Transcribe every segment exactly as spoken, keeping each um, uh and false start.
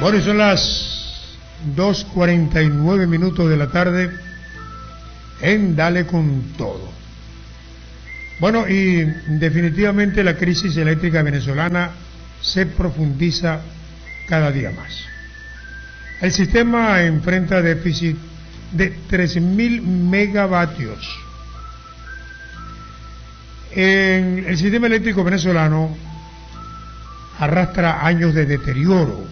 Bueno, y son las dos cuarenta y nueve minutos de la tarde en Dale con Todo. Bueno, y definitivamente la crisis eléctrica venezolana se profundiza cada día más. El sistema enfrenta déficit de tres mil megavatios. En el sistema eléctrico venezolano arrastra años de deterioro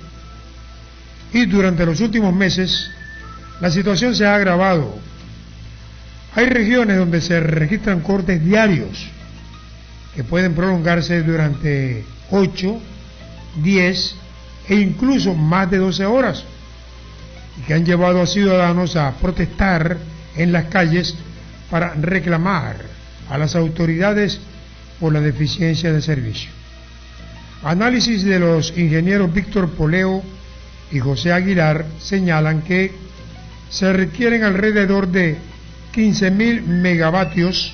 y durante los últimos meses la situación se ha agravado. Hay regiones donde se registran cortes diarios que pueden prolongarse durante ocho, diez e incluso más de doce horas y que han llevado a ciudadanos a protestar en las calles para reclamar a las autoridades por la deficiencia de servicio. Análisis de los ingenieros Víctor Poleo y José Aguilar señalan que se requieren alrededor de quince mil megavatios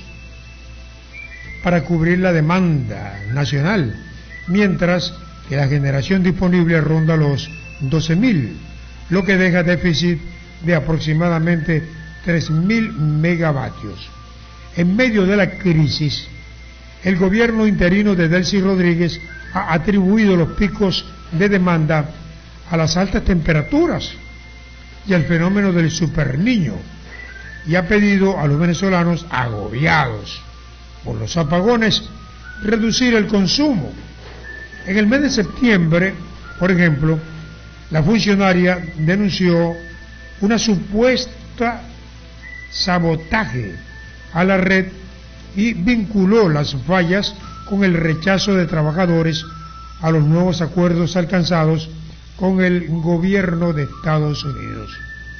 para cubrir la demanda nacional, mientras que la generación disponible ronda los doce mil, lo que deja déficit de aproximadamente tres mil megavatios. En medio de la crisis, el gobierno interino de Delcy Rodríguez ha atribuido los picos de demanda a las altas temperaturas y al fenómeno del superniño, y ha pedido a los venezolanos agobiados por los apagones reducir el consumo. En el mes de septiembre, por ejemplo, la funcionaria denunció una supuesta sabotaje a la red y vinculó las fallas con el rechazo de trabajadores a los nuevos acuerdos alcanzados con el gobierno de Estados Unidos.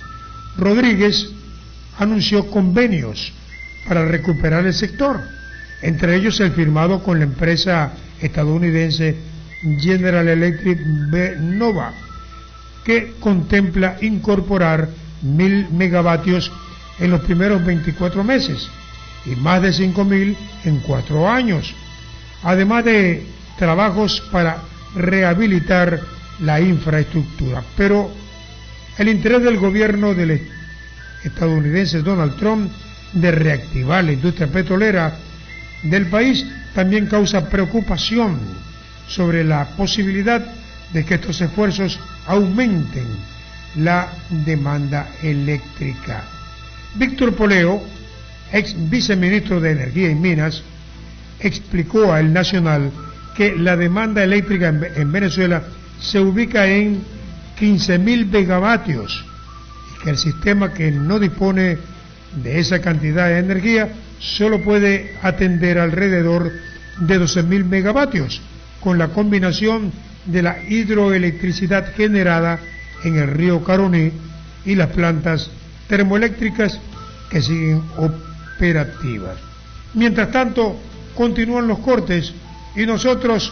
Rodríguez anunció convenios para recuperar el sector, entre ellos el firmado con la empresa estadounidense General Electric Nova, que contempla incorporar mil megavatios en los primeros veinticuatro meses y más de cinco mil en cuatro años, además de trabajos para rehabilitar la infraestructura. Pero el interés del gobierno del estadounidense Donald Trump de reactivar la industria petrolera del país también causa preocupación sobre la posibilidad de que estos esfuerzos aumenten la demanda eléctrica. Víctor Poleo, ex viceministro de Energía y Minas, explicó a El Nacional que la demanda eléctrica en Venezuela se ubica en quince mil megavatios y que el sistema que no dispone de esa cantidad de energía solo puede atender alrededor de doce mil megavatios con la combinación de la hidroelectricidad generada en el río Caroní y las plantas termoeléctricas que siguen operativas. Mientras tanto, continúan los cortes y nosotros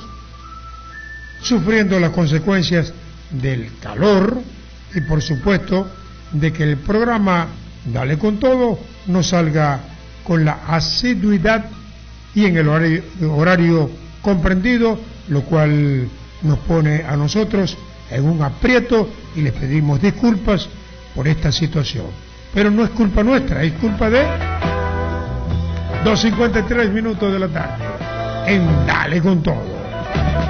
sufriendo las consecuencias del calor y por supuesto de que el programa Dale con Todo no salga con la asiduidad y en el horario, horario comprendido, lo cual nos pone a nosotros en un aprieto y les pedimos disculpas por esta situación. Pero no es culpa nuestra, es culpa de dos cincuenta y tres minutos de la tarde en Dale con Todo.